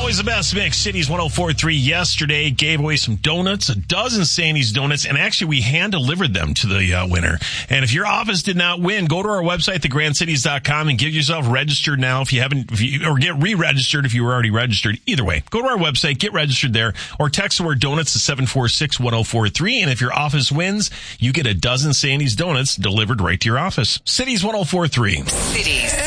always the best mix. Cities 104.3 yesterday gave away some donuts, a dozen Sandy's donuts, and actually we hand-delivered them to the winner. And if your office did not win, go to our website, thegrandcities.com, and get yourself registered now if you haven't, or get re-registered if you were already registered. Either way, go to our website, get registered there, or text the word donuts to 746-1043. And if your office wins, you get a dozen Sandy's donuts delivered right to your office. Cities 104.3. Cities.